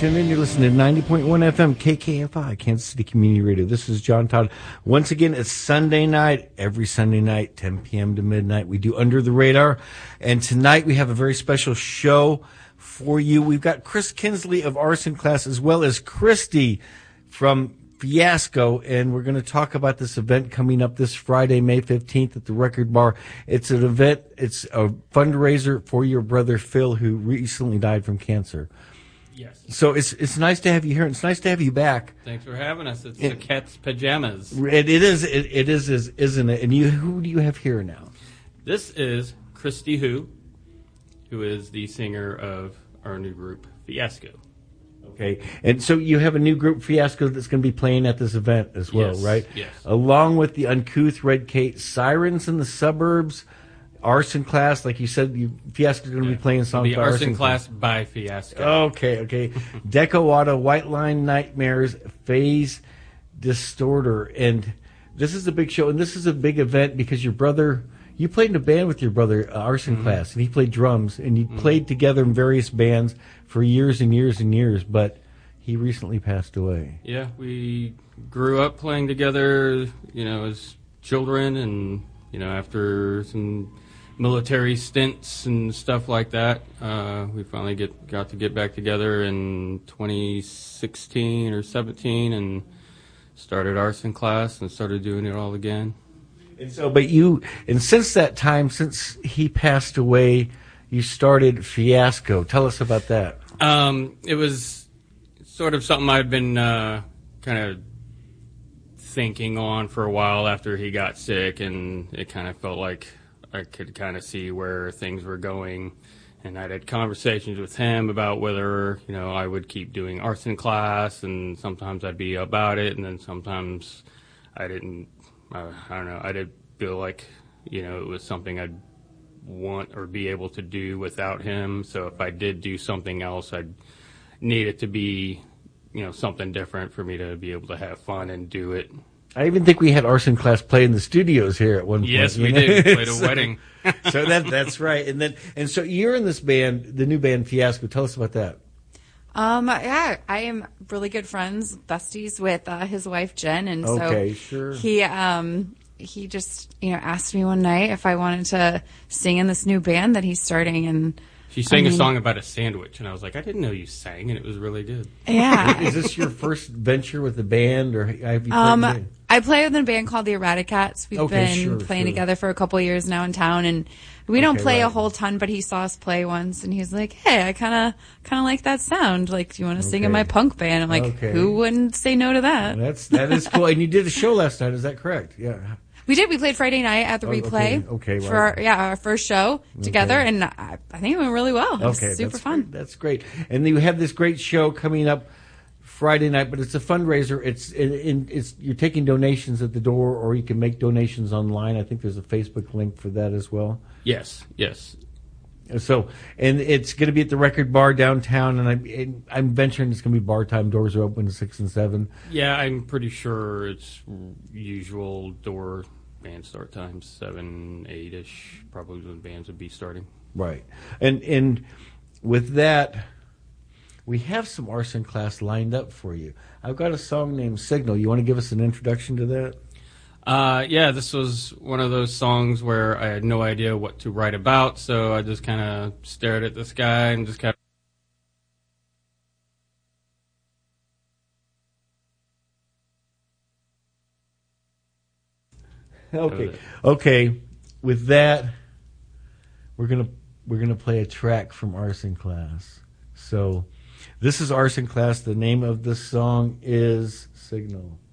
tuned in. You're listening to 90.1 FM KKFI, Kansas City Community Radio. This is John Todd. Once again, it's Sunday night. Every Sunday night, 10 p.m. to midnight, we do Under the Radar. And tonight we have a very special show for you. We've got Chris Kinsley of Arson Class as well as Christy from Fiasco, and we're going to talk about this event coming up this Friday, May 15th at the Record Bar. It's an event, it's a fundraiser for your brother Phil, who recently died from cancer. Yes. So it's nice to have you here, and it's nice to have you back. Thanks for having us. It's the cat's pajamas. It is, isn't it? And who do you have here now? This is Christy who is the singer of our new group, Fiasco. Okay, and so you have a new group, Fiasco, that's going to be playing at this event as well, Yes, right? yes. Along with the Uncouth, Red Kate, Sirens in the Suburbs, Arson Class, like you said, Fiasco's going to be playing songs The by Arson Class by Fiasco. Okay. Deco Auto, White Line Nightmares, Phase Distorter, and this is a big show, and this is a big event because your brother... You played in a band with your brother, Arson Class, and he played drums, and you played together in various bands for years and years and years, but he recently passed away. Yeah, we grew up playing together, as children, and, after some military stints and stuff like that, we finally got to get back together in 2016 or 17 and started Arson Class and started doing it all again. And so, and since that time, since he passed away, you started Fiasco. Tell us about that. It was sort of something I'd been kind of thinking on for a while after he got sick, and it kind of felt like I could kind of see where things were going. And I'd had conversations with him about whether, I would keep doing Arson Class, and sometimes I'd be about it, and then sometimes I didn't. I don't know. I did feel like, it was something I'd want or be able to do without him. So if I did do something else, I'd need it to be, something different for me to be able to have fun and do it. I even think we had Arson Class play in the studios here at one point. Yes, we did. We played a wedding. So that's right. And so you're in this band, the new band Fiasco. Tell us about that. Yeah, I am really good friends, besties with his wife Jen, and sure. He just asked me one night if I wanted to sing in this new band that he's starting, and she sang a song about a sandwich, and I was like, I didn't know you sang, and it was really good. Yeah. Is this your first venture with the band, or have you played I play with a band called the Eradicats. We've been playing together for a couple of years now in town, and we don't play a whole ton, but he saw us play once, and he's like, hey, I kind of like that sound. Like, do you want to sing in my punk band? I'm like, who wouldn't say no to that? That is cool. And you did a show last night, is that correct? Yeah. We did. We played Friday night at the Replay for our first show together, and I think it went really well. It was super fun. Great. That's great. And you have this great show coming up Friday night, but it's a fundraiser. It's you're taking donations at the door, or you can make donations online. I think there's a Facebook link for that as well. Yes. So, and it's going to be at the Record Bar downtown, and I'm venturing it's going to be bar time. Doors are open at 6 and 7. Yeah, I'm pretty sure it's usual door band start times, 7, 8-ish, probably when bands would be starting. Right. And with that, we have some Arson Class lined up for you. I've got a song named Signal. You want to give us an introduction to that? Yeah, this was one of those songs where I had no idea what to write about, so I just kind of stared at the sky and just kept... Okay. With that, we're gonna play a track from Arson Class. So, this is Arson Class. The name of the song is Signal.